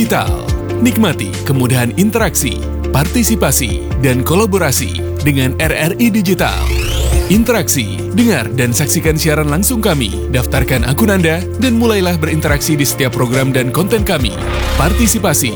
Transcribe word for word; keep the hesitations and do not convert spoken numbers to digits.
Digital. Nikmati kemudahan interaksi, partisipasi, dan kolaborasi dengan R R I Digital. Interaksi, dengar dan saksikan siaran langsung kami, daftarkan akun Anda, dan mulailah berinteraksi di setiap program dan konten kami. Partisipasi